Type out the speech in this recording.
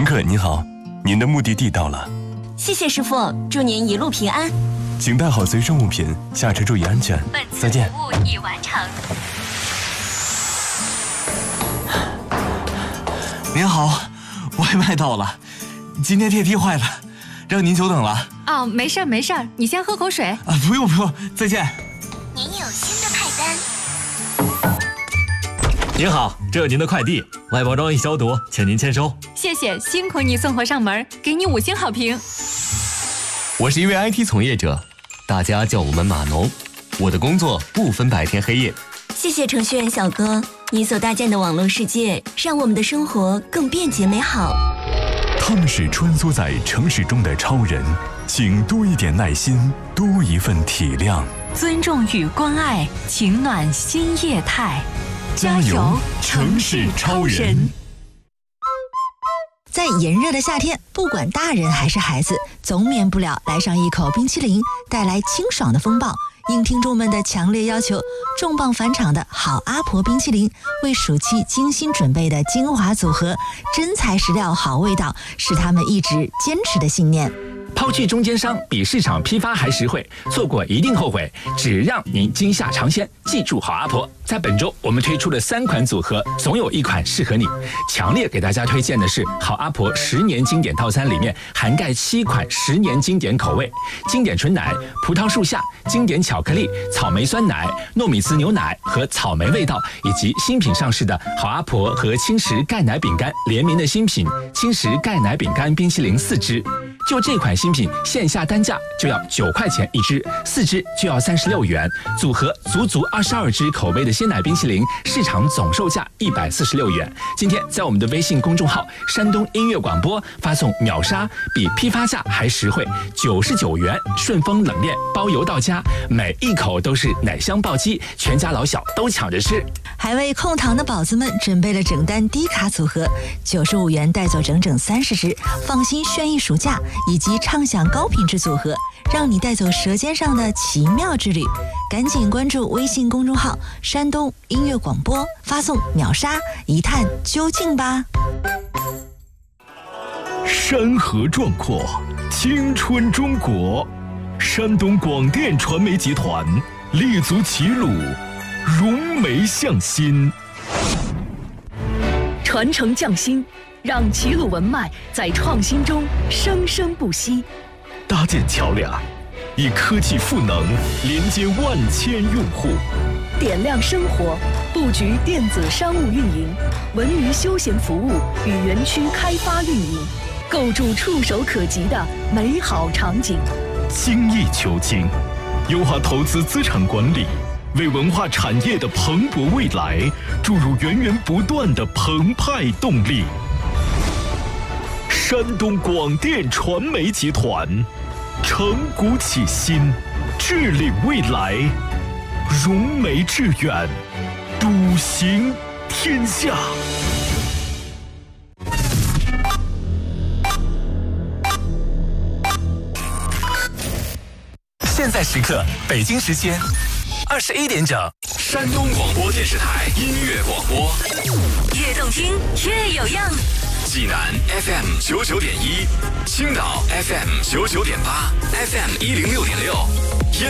乘客您好，您的目的地到了。 谢谢师傅，祝您一路平安。 请带好随身物品，下车注意安全。再见。 服务已完成。 您好，外卖到了，今天电梯坏了，让您久等了。 哦，没事没事，你先喝口水。 啊，不用，再见。 您有新的派单。 您好，这有您的快递，外包装已消毒，请您签收。 谢谢，辛苦你送货上门，给你5星好评。 我是一位 IT 从业者，大家叫我们码农。我的工作不分白天黑夜。 谢谢程序员小哥，你所搭建的网络世界，让我们的生活更便捷美好。 他们是穿梭在城市中的超人，请多一点耐心，多一份体谅。 尊重与关爱，情暖新业态。 加油，城市超人！ 在炎热的夏天，不管大人还是孩子，总免不了来上一口冰淇淋，带来清爽的风暴。应听众们的强烈要求，重磅返场的好阿婆冰淇淋，为暑期精心准备的精华组合，真材实料好味道，是他们一直坚持的信念。 抛去中间商，比市场批发还实惠，错过一定后悔。只让您惊吓尝鲜，记住好阿婆。在本周，我们推出了3款组合，总有一款适合你。强烈给大家推荐的是好阿婆10年经典套餐，里面涵盖7款10年经典口味：经典纯奶、葡萄树下、经典巧克力、草莓酸奶、糯米糍牛奶和草莓味道，以及新品上市的好阿婆和轻食钙奶饼干联名的新品轻食钙奶饼干冰淇淋4支。就这款新品，线下单价就要9块钱1支，4支就要36元，组合足22支口味的鲜奶冰淇淋，市场总售价146元。今天在我们的微信公众号山东音乐广播发送秒杀，比批发价还实惠，99元顺丰冷链包邮到家，每一口都是奶香暴击，全家老小都抢着吃。 还为控糖的宝子们准备了整单低卡组合，95元带走整整30支，放心炫一暑假，以及畅享高品质组合，让你带走舌尖上的奇妙之旅。赶紧关注微信公众号山东音乐广播，发送秒杀一探究竟吧。 山河壮阔，青春中国，山东广电传媒集团立足齐鲁，融媒向心， 传承匠心，让齐鲁文脉在创新中生生不息。 搭建桥梁，以科技赋能连接万千用户， 点亮生活，布局电子商务运营、文娱休闲服务与园区开发运营，构筑触手可及的美好场景。 精益求精，优化投资资产管理，为文化产业的蓬勃未来注入源源不断的澎湃动力。山东广电传媒集团承股启新，致力未来，融媒致远，笃行天下。 现在时刻，北京时间21点整，山东广播电视台音乐广播， 越动听越有样。 济南 FM 99.1，青岛 FM 99.8，FM 106.6。